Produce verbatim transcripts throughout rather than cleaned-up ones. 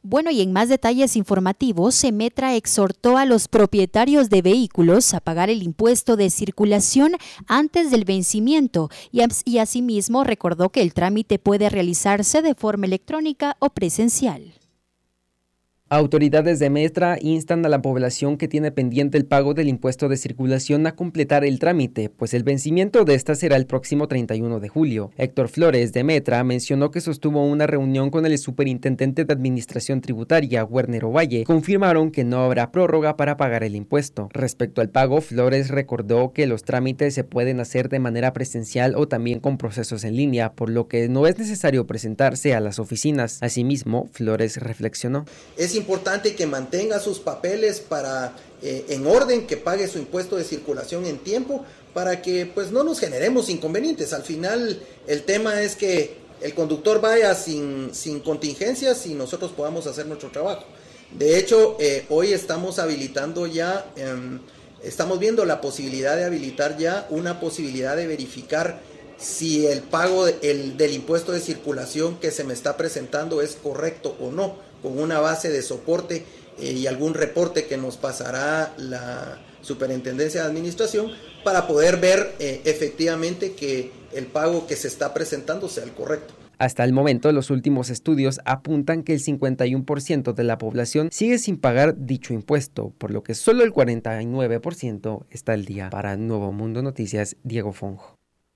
Bueno, y en más detalles informativos, Semetra exhortó a los propietarios de vehículos a pagar el impuesto de circulación antes del vencimiento y, y asimismo recordó que el trámite puede realizarse de forma electrónica o presencial. Autoridades de Semetra instan a la población que tiene pendiente el pago del impuesto de circulación a completar el trámite, pues el vencimiento de esta será el próximo treinta y uno de julio. Héctor Flores, de Semetra, mencionó que sostuvo una reunión con el superintendente de Administración Tributaria, Werner Ovalle. Confirmaron que no habrá prórroga para pagar el impuesto. Respecto al pago, Flores recordó que los trámites se pueden hacer de manera presencial o también con procesos en línea, por lo que no es necesario presentarse a las oficinas. Asimismo, Flores reflexionó. Es importante que mantenga sus papeles para eh, en orden, que pague su impuesto de circulación en tiempo, para que pues no nos generemos inconvenientes. Al final el tema es que el conductor vaya sin, sin contingencias y nosotros podamos hacer nuestro trabajo. De hecho, eh, hoy estamos habilitando ya, eh, estamos viendo la posibilidad de habilitar ya una posibilidad de verificar si el pago de, el, del impuesto de circulación que se me está presentando es correcto o no, con una base de soporte eh, y algún reporte que nos pasará la Superintendencia de Administración para poder ver eh, efectivamente que el pago que se está presentando sea el correcto. Hasta el momento, los últimos estudios apuntan que el cincuenta y uno por ciento de la población sigue sin pagar dicho impuesto, por lo que solo el cuarenta y nueve por ciento está al día. Para Nuevo Mundo Noticias, Diego Fonjo.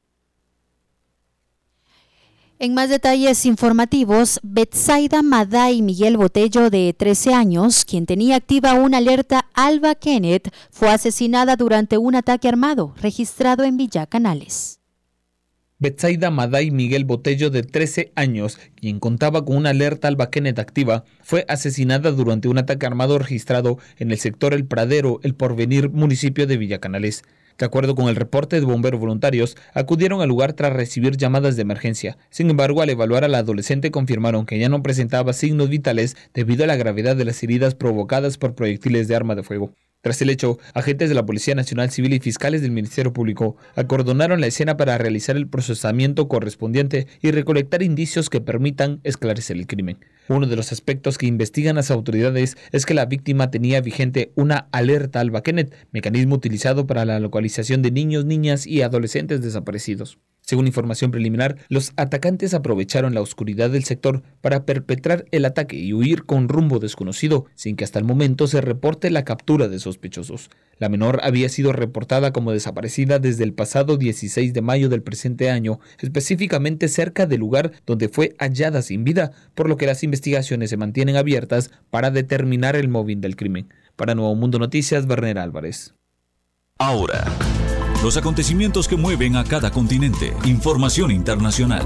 En más detalles informativos, Betsaida Maday Miguel Botello, de trece años, quien tenía activa una alerta Alba Kenneth, fue asesinada durante un ataque armado registrado en Villa Canales. Betsaida Maday Miguel Botello, de trece años, quien contaba con una alerta Alba Kenneth activa, fue asesinada durante un ataque armado registrado en el sector El Pradero, El Porvenir, municipio de Villa Canales. De acuerdo con el reporte de bomberos voluntarios, acudieron al lugar tras recibir llamadas de emergencia. Sin embargo, al evaluar a la adolescente confirmaron que ya no presentaba signos vitales debido a la gravedad de las heridas provocadas por proyectiles de arma de fuego. Tras el hecho, agentes de la Policía Nacional Civil y fiscales del Ministerio Público acordonaron la escena para realizar el procesamiento correspondiente y recolectar indicios que permitan esclarecer el crimen. Uno de los aspectos que investigan las autoridades es que la víctima tenía vigente una alerta Alba Kenneth, mecanismo utilizado para la localización de niños, niñas y adolescentes desaparecidos. Según información preliminar, los atacantes aprovecharon la oscuridad del sector para perpetrar el ataque y huir con rumbo desconocido, sin que hasta el momento se reporte la captura de sospechosos. La menor había sido reportada como desaparecida desde el pasado dieciséis de mayo del presente año, específicamente cerca del lugar donde fue hallada sin vida, por lo que las investigaciones se mantienen abiertas para determinar el móvil del crimen. Para Nuevo Mundo Noticias, Werner Álvarez. Ahora, los acontecimientos que mueven a cada continente. Información internacional.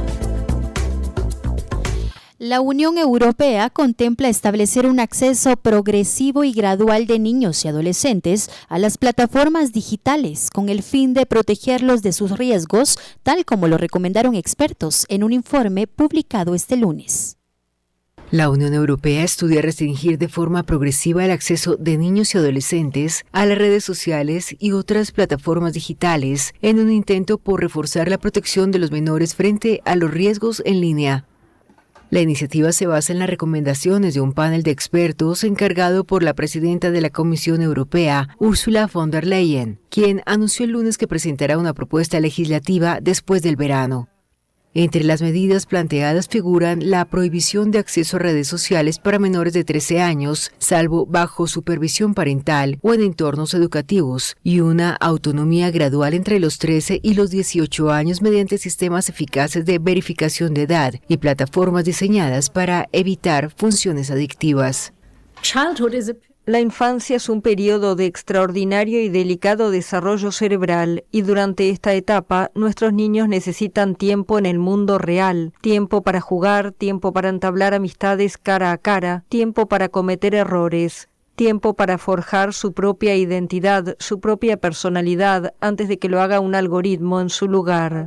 La Unión Europea contempla establecer un acceso progresivo y gradual de niños y adolescentes a las plataformas digitales con el fin de protegerlos de sus riesgos, tal como lo recomendaron expertos en un informe publicado este lunes. La Unión Europea estudia restringir de forma progresiva el acceso de niños y adolescentes a las redes sociales y otras plataformas digitales en un intento por reforzar la protección de los menores frente a los riesgos en línea. La iniciativa se basa en las recomendaciones de un panel de expertos encargado por la presidenta de la Comisión Europea, Ursula von der Leyen, quien anunció el lunes que presentará una propuesta legislativa después del verano. Entre las medidas planteadas figuran la prohibición de acceso a redes sociales para menores de trece años, salvo bajo supervisión parental o en entornos educativos, y una autonomía gradual entre los trece y los dieciocho años mediante sistemas eficaces de verificación de edad y plataformas diseñadas para evitar funciones adictivas. La infancia es un periodo de extraordinario y delicado desarrollo cerebral y durante esta etapa nuestros niños necesitan tiempo en el mundo real, tiempo para jugar, tiempo para entablar amistades cara a cara, tiempo para cometer errores, tiempo para forjar su propia identidad, su propia personalidad antes de que lo haga un algoritmo en su lugar.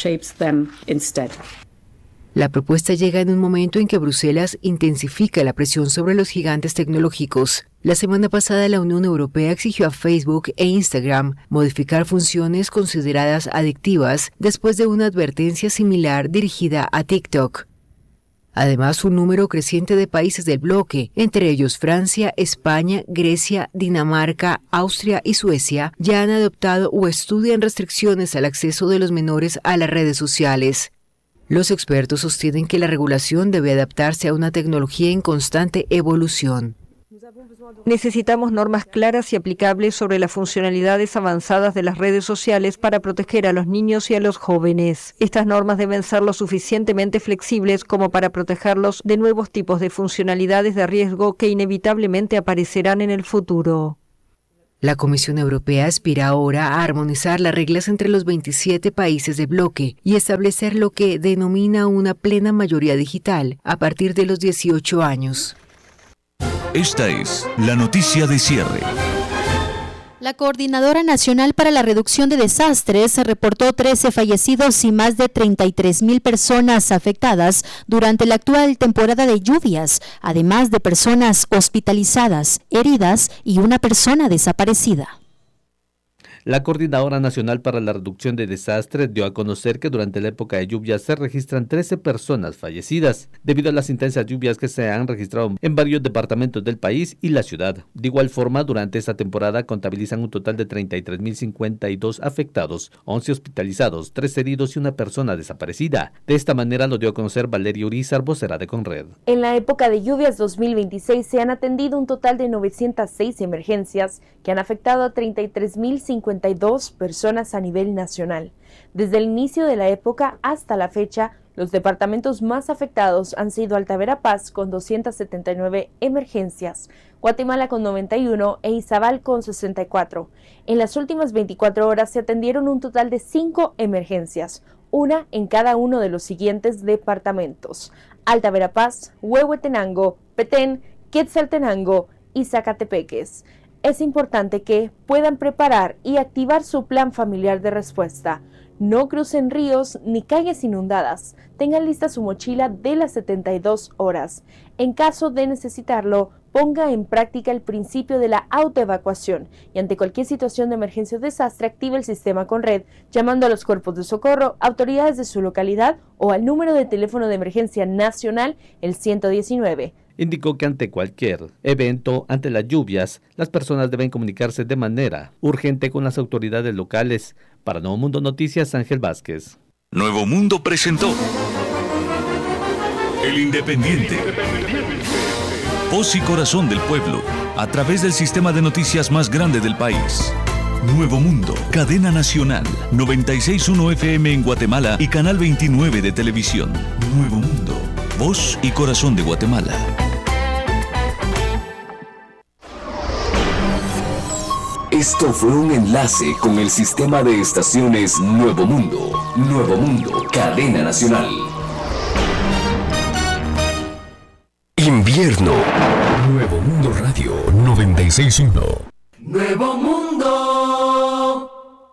La propuesta llega en un momento en que Bruselas intensifica la presión sobre los gigantes tecnológicos. La semana pasada la Unión Europea exigió a Facebook e Instagram modificar funciones consideradas adictivas después de una advertencia similar dirigida a TikTok. Además, un número creciente de países del bloque, entre ellos Francia, España, Grecia, Dinamarca, Austria y Suecia, ya han adoptado o estudian restricciones al acceso de los menores a las redes sociales. Los expertos sostienen que la regulación debe adaptarse a una tecnología en constante evolución. Necesitamos normas claras y aplicables sobre las funcionalidades avanzadas de las redes sociales para proteger a los niños y a los jóvenes. Estas normas deben ser lo suficientemente flexibles como para protegerlos de nuevos tipos de funcionalidades de riesgo que inevitablemente aparecerán en el futuro. La Comisión Europea aspira ahora a armonizar las reglas entre los veintisiete países del bloque y establecer lo que denomina una plena mayoría digital a partir de los dieciocho años. Esta es la noticia de cierre. La Coordinadora Nacional para la Reducción de Desastres reportó trece fallecidos y más de treinta y tres mil personas afectadas durante la actual temporada de lluvias, además de personas hospitalizadas, heridas y una persona desaparecida. La Coordinadora Nacional para la Reducción de Desastres dio a conocer que durante la época de lluvias se registran trece personas fallecidas debido a las intensas lluvias que se han registrado en varios departamentos del país y la ciudad. De igual forma, durante esta temporada contabilizan un total de treinta y tres mil cincuenta y dos afectados, once hospitalizados, tres heridos y una persona desaparecida. De esta manera lo dio a conocer Valeria Urizar, vocera de Conred. En la época de lluvias dos mil veintiséis se han atendido un total de novecientas seis emergencias que han afectado a treinta y tres mil cincuenta y dos personas a nivel nacional. Desde el inicio de la época hasta la fecha, los departamentos más afectados han sido Alta Verapaz con doscientas setenta y nueve emergencias, Guatemala con noventa y uno e Izabal con sesenta y cuatro. En las últimas veinticuatro horas se atendieron un total de cinco emergencias, una en cada uno de los siguientes departamentos: Alta Verapaz, Huehuetenango, Petén, Quetzaltenango y Zacatepeques. Es importante que puedan preparar y activar su plan familiar de respuesta. No crucen ríos ni calles inundadas. Tengan lista su mochila de las setenta y dos horas. En caso de necesitarlo, ponga en práctica el principio de la autoevacuación y ante cualquier situación de emergencia o desastre active el sistema Conred llamando a los cuerpos de socorro, autoridades de su localidad o al número de teléfono de emergencia nacional, el ciento diecinueve. Indicó que ante cualquier evento, ante las lluvias, las personas deben comunicarse de manera urgente con las autoridades locales. Para Nuevo Mundo Noticias, Ángel Vázquez. Nuevo Mundo presentó El Independiente. Voz y corazón del pueblo, a través del sistema de noticias más grande del país. Nuevo Mundo, cadena nacional, noventa y seis punto uno F M en Guatemala y Canal veintinueve de televisión. Nuevo Mundo, voz y corazón de Guatemala. Esto fue un enlace con el sistema de estaciones Nuevo Mundo. Nuevo Mundo, cadena nacional. Invierno. Nuevo Mundo Radio noventa y seis punto uno. Nuevo Mundo.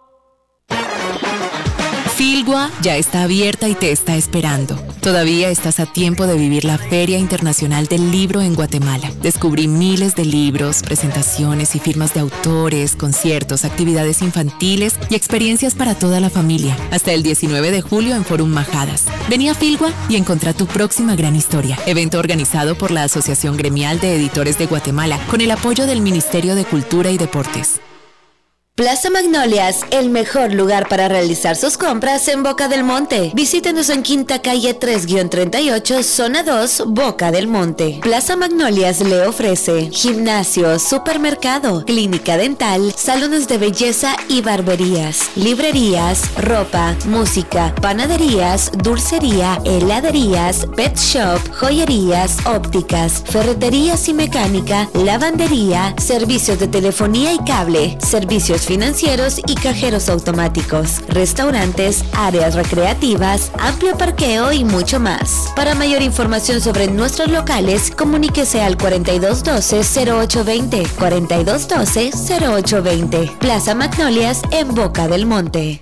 Filgua ya está abierta y te está esperando. Todavía estás a tiempo de vivir la Feria Internacional del Libro en Guatemala. Descubrí miles de libros, presentaciones y firmas de autores, conciertos, actividades infantiles y experiencias para toda la familia. Hasta el diecinueve de julio en Forum Majadas. Vení a Filgua y encontrá tu próxima gran historia. Evento organizado por la Asociación Gremial de Editores de Guatemala con el apoyo del Ministerio de Cultura y Deportes. Plaza Magnolias, el mejor lugar para realizar sus compras en Boca del Monte. Visítenos en Quinta Calle tres treinta y ocho, Zona dos, Boca del Monte. Plaza Magnolias le ofrece gimnasio, supermercado, clínica dental, salones de belleza y barberías, librerías, ropa, música, panaderías, dulcería, heladerías, pet shop, joyerías, ópticas, ferreterías y mecánica, lavandería, servicios de telefonía y cable, servicios financieros y cajeros automáticos, restaurantes, áreas recreativas, amplio parqueo y mucho más. Para mayor información sobre nuestros locales, comuníquese al cuarenta y dos doce, cero ocho veinte, cuarenta y dos doce, cero ocho veinte. Plaza Magnolias en Boca del Monte.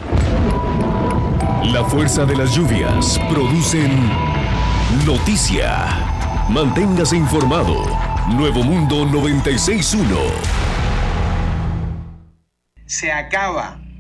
La fuerza de las lluvias producen noticia. Manténgase informado. Nuevo Mundo noventa y seis punto uno. Se acaba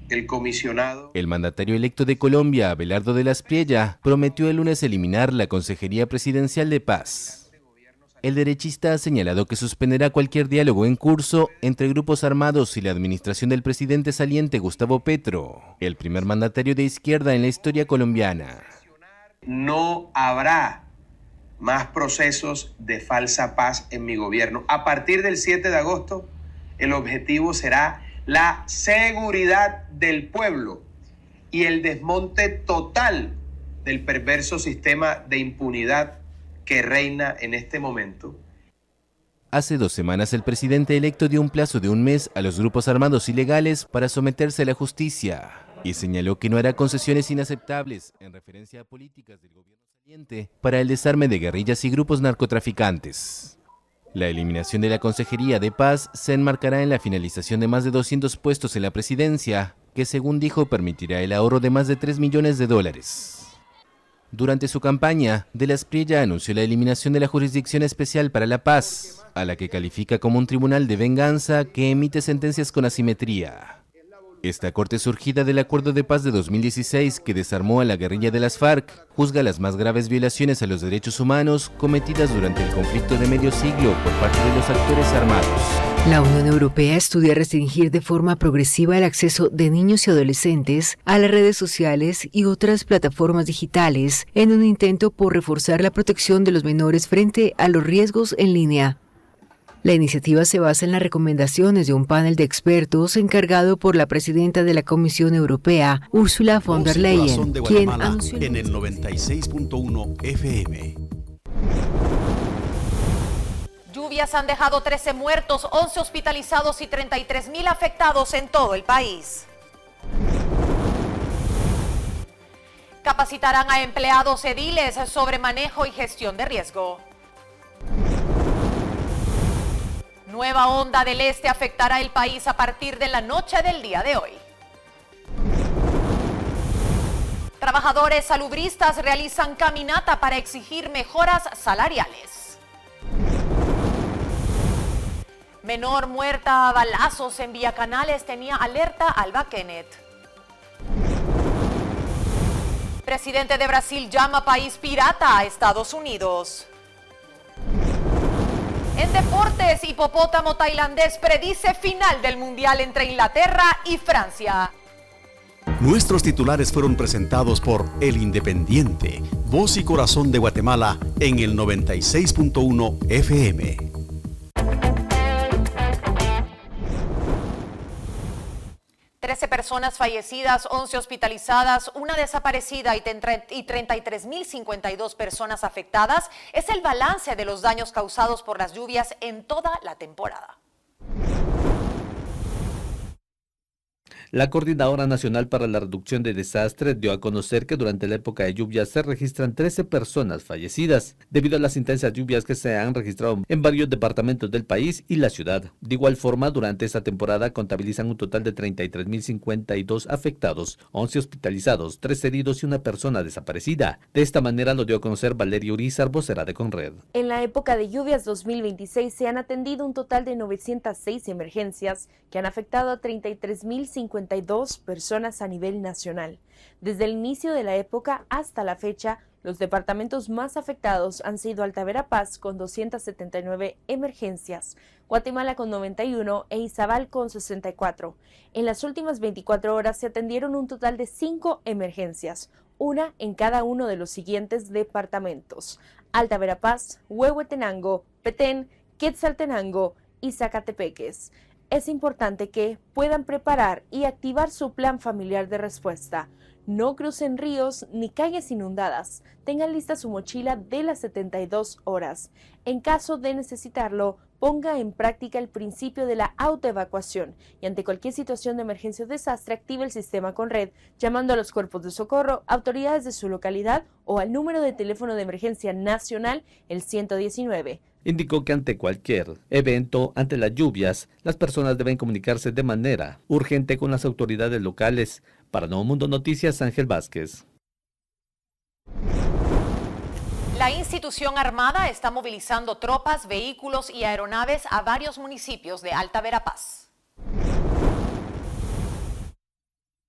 el comisionado. El mandatario electo de Colombia, Abelardo de la Espriella, prometió el lunes eliminar la Consejería Presidencial de Paz. El derechista ha señalado que suspenderá cualquier diálogo en curso entre grupos armados y la administración del presidente saliente Gustavo Petro, el primer mandatario de izquierda en la historia colombiana. No habrá más procesos de falsa paz en mi gobierno. A partir del siete de agosto, el objetivo será la seguridad del pueblo y el desmonte total del perverso sistema de impunidad que reina en este momento. Hace dos semanas el presidente electo dio un plazo de un mes a los grupos armados ilegales para someterse a la justicia y señaló que no hará concesiones inaceptables en referencia a políticas del gobierno saliente para el desarme de guerrillas y grupos narcotraficantes. La eliminación de la Consejería de Paz se enmarcará en la finalización de más de doscientos puestos en la presidencia, que según dijo permitirá el ahorro de más de tres millones de dólares. Durante su campaña, De la Espriella anunció la eliminación de la Jurisdicción Especial para la Paz, a la que califica como un tribunal de venganza que emite sentencias con asimetría. Esta corte surgida del Acuerdo de Paz de dos mil dieciséis, que desarmó a la guerrilla de las FARC, juzga las más graves violaciones a los derechos humanos cometidas durante el conflicto de medio siglo por parte de los actores armados. La Unión Europea estudia restringir de forma progresiva el acceso de niños y adolescentes a las redes sociales y otras plataformas digitales en un intento por reforzar la protección de los menores frente a los riesgos en línea. La iniciativa se basa en las recomendaciones de un panel de expertos encargado por la presidenta de la Comisión Europea, Ursula von der Leyen, quien anunció en el noventa y seis punto uno F M. Lluvias han dejado trece muertos, once hospitalizados y treinta y tres mil afectados en todo el país. Capacitarán a empleados ediles sobre manejo y gestión de riesgo. Nueva onda del este afectará el país a partir de la noche del día de hoy. Trabajadores salubristas realizan caminata para exigir mejoras salariales. Menor muerta a balazos en Villacanales tenía alerta Alba Kenneth. Presidente de Brasil llama país pirata a Estados Unidos. En deportes, hipopótamo tailandés predice final del Mundial entre Inglaterra y Francia. Nuestros titulares fueron presentados por El Independiente, voz y corazón de Guatemala en el noventa y seis punto uno F M. trece personas fallecidas, once hospitalizadas, una desaparecida y treinta y tres mil cincuenta y dos personas afectadas es el balance de los daños causados por las lluvias en toda la temporada. La Coordinadora Nacional para la Reducción de Desastres dio a conocer que durante la época de lluvias se registran trece personas fallecidas debido a las intensas lluvias que se han registrado en varios departamentos del país y la ciudad. De igual forma, durante esta temporada contabilizan un total de treinta y tres mil cincuenta y dos afectados, once hospitalizados, tres heridos y una persona desaparecida. De esta manera lo dio a conocer Valeria Urizar, vocera de Conred. En la época de lluvias dos mil veintiséis se han atendido un total de novecientas seis emergencias que han afectado a treinta y tres mil cincuenta y dos personas a nivel nacional. Desde el inicio de la época hasta la fecha, los departamentos más afectados han sido Alta Verapaz con doscientas setenta y nueve emergencias, Guatemala con noventa y uno e Izabal con sesenta y cuatro. En las últimas veinticuatro horas se atendieron un total de cinco emergencias, una en cada uno de los siguientes departamentos: Alta Verapaz, Huehuetenango, Petén, Quetzaltenango y Zacatepeques. Es importante que puedan preparar y activar su plan familiar de respuesta. No crucen ríos ni calles inundadas. Tengan lista su mochila de las setenta y dos horas. En caso de necesitarlo, ponga en práctica el principio de la autoevacuación y ante cualquier situación de emergencia o desastre active el sistema Conred llamando a los cuerpos de socorro, autoridades de su localidad o al número de teléfono de emergencia nacional, el ciento diecinueve. Indicó que ante cualquier evento, ante las lluvias, las personas deben comunicarse de manera urgente con las autoridades locales. Para Nuevo Mundo Noticias, Ángel Vázquez. La institución armada está movilizando tropas, vehículos y aeronaves a varios municipios de Alta Verapaz.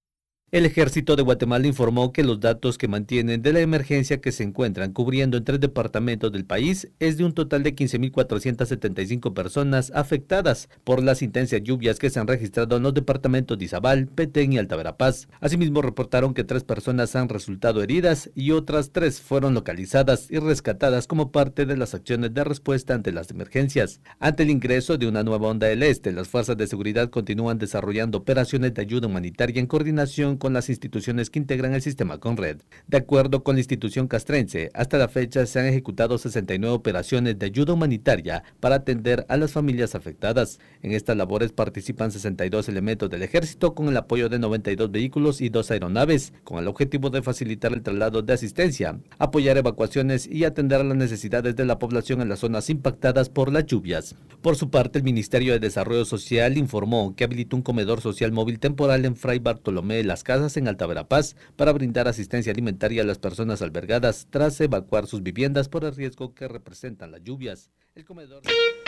El Ejército de Guatemala informó que los datos que mantienen de la emergencia que se encuentran cubriendo en tres departamentos del país es de un total de quince mil cuatrocientas setenta y cinco personas afectadas por las intensas lluvias que se han registrado en los departamentos de Izabal, Petén y Alta Verapaz. Asimismo, reportaron que tres personas han resultado heridas y otras tres fueron localizadas y rescatadas como parte de las acciones de respuesta ante las emergencias. Ante el ingreso de una nueva onda del este, las fuerzas de seguridad continúan desarrollando operaciones de ayuda humanitaria en coordinación con las instituciones que integran el sistema Conred. De acuerdo con la institución castrense, hasta la fecha se han ejecutado sesenta y nueve operaciones de ayuda humanitaria para atender a las familias afectadas. En estas labores participan sesenta y dos elementos del ejército con el apoyo de noventa y dos vehículos y dos aeronaves, con el objetivo de facilitar el traslado de asistencia, apoyar evacuaciones y atender a las necesidades de la población en las zonas impactadas por las lluvias. Por su parte, el Ministerio de Desarrollo Social informó que habilitó un comedor social móvil temporal en Fray Bartolomé de las Casas en Alta Verapaz para brindar asistencia alimentaria a las personas albergadas tras evacuar sus viviendas por el riesgo que representan las lluvias. El comedor...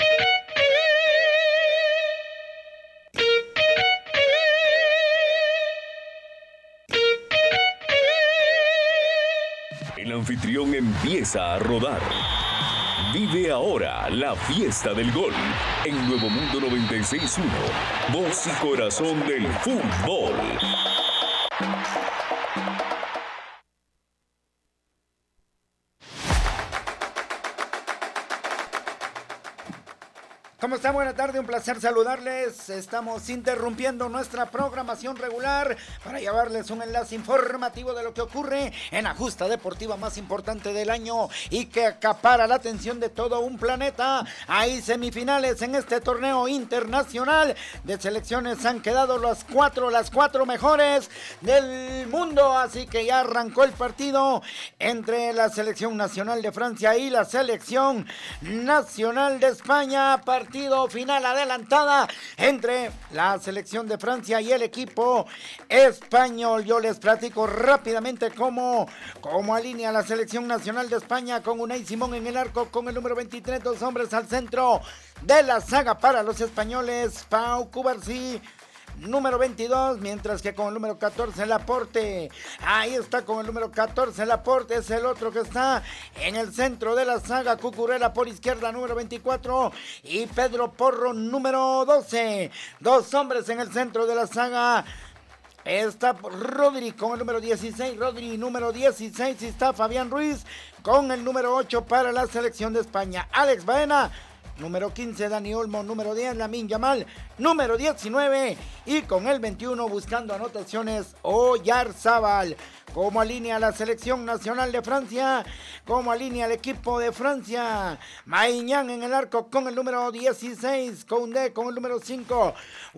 El anfitrión empieza a rodar. Vive ahora la fiesta del gol en Nuevo Mundo noventa y seis punto uno, voz y corazón del fútbol. ¿Cómo están? Buena tarde, un placer saludarles. Estamos interrumpiendo nuestra programación regular para llevarles un enlace informativo de lo que ocurre en la justa deportiva más importante del año y que acapara la atención de todo un planeta. Hay semifinales en este torneo internacional de selecciones. Han quedado las cuatro, las cuatro mejores del mundo, así que ya arrancó el partido entre la selección nacional de Francia y la selección nacional de España. Partido final adelantada entre la selección de Francia y el equipo español. Yo les platico rápidamente cómo, cómo alinea la selección nacional de España con Unai Simón en el arco, con el número veintitrés, dos hombres al centro de la saga para los españoles, Pau Cubarsí, número veintidós, mientras que con el número catorce Laporte, ahí está con el número catorce Laporte, es el otro que está en el centro de la saga, Cucurella por izquierda, número veinticuatro, y Pedro Porro, número doce, dos hombres en el centro de la saga. Está Rodri con el número dieciséis, Rodri número dieciséis, y está Fabián Ruiz con el número ocho para la selección de España. Alex Baena, número quince, Dani Olmo, número diez, Lamine Yamal, número diecinueve, y con el veintiuno buscando anotaciones, Oyarzábal. Como alinea la selección nacional de Francia, como alinea el equipo de Francia, Maignan en el arco con el número dieciséis, Koundé con el número cinco,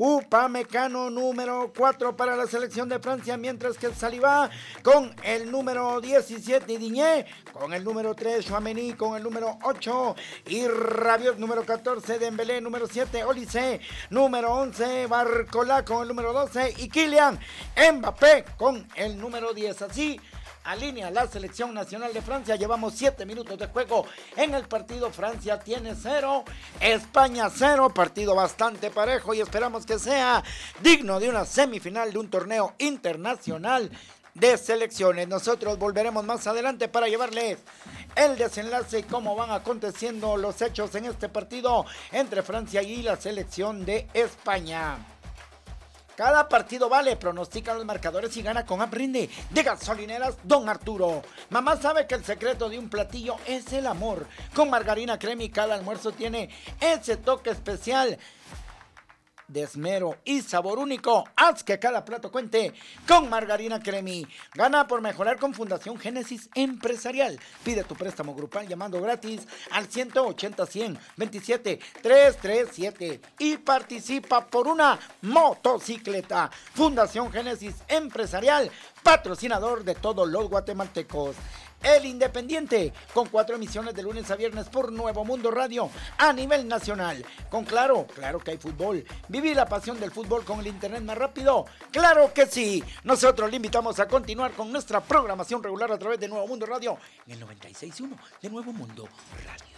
Upamecano número cuatro para la selección de Francia, mientras que Saliba con el número diecisiete y Digne con el número tres, Chouameni con el número ocho y Rabiot número catorce, Dembélé número siete, Olise número once, Barcola con el número doce y Kylian Mbappé con el número diez. Así alinea la selección nacional de Francia. Llevamos siete minutos de juego en el partido. Francia tiene cero, España cero. Partido bastante parejo y esperamos que sea digno de una semifinal de un torneo internacional de selecciones. Nosotros volveremos más adelante para llevarles el desenlace y cómo van aconteciendo los hechos en este partido entre Francia y la selección de España. Cada partido vale, pronostica los marcadores y gana con Aprende de Gasolineras Don Arturo. Mamá sabe que el secreto de un platillo es el amor. Con margarina crema y cada almuerzo tiene ese toque especial de esmero y sabor único. Haz que cada plato cuente con Margarina Cremi. Gana por mejorar con Fundación Génesis Empresarial. Pide tu préstamo grupal llamando gratis al ciento ochenta, cien, veintisiete, trescientos treinta y siete y participa por una motocicleta. Fundación Génesis Empresarial, patrocinador de todos los guatemaltecos. El Independiente, con cuatro emisiones de lunes a viernes por Nuevo Mundo Radio a nivel nacional. Con Claro, claro que hay fútbol. Vivir la pasión del fútbol con el internet más rápido. ¡Claro que sí! Nosotros le invitamos a continuar con nuestra programación regular a través de Nuevo Mundo Radio en el noventa y seis punto uno de Nuevo Mundo Radio.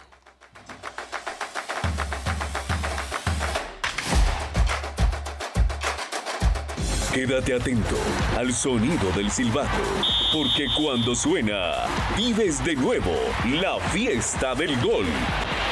Quédate atento al sonido del silbato, porque cuando suena, vives de nuevo la fiesta del gol.